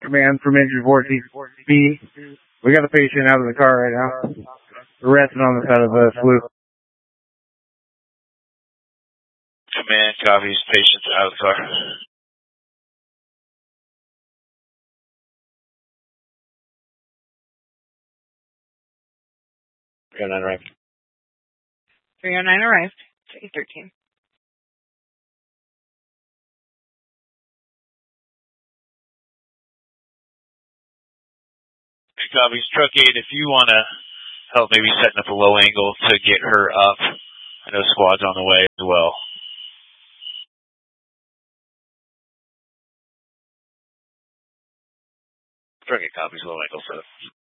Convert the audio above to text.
Command from engine 14B. We got a patient out of the car right now. We're resting on the side of a sloop. Command copies, patients out of the car. 309 arrived. 309 arrived. 813. Copies, truck 8, if you want to help maybe setting up a low angle to get her up. I know squad's on the way as well. Truck 8 copies, low angle for